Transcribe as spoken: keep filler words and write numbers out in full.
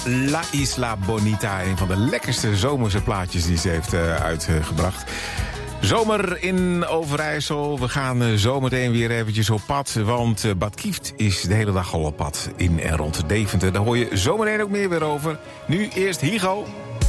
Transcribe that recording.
La Isla Bonita. Een van de lekkerste zomerse plaatjes die ze heeft uh, uitgebracht. Zomer in Overijssel. We gaan uh, zometeen weer eventjes op pad. Want uh, Bad Kieft is de hele dag al op pad in en rond Deventer. Daar hoor je zometeen ook meer weer over. Nu eerst Higo.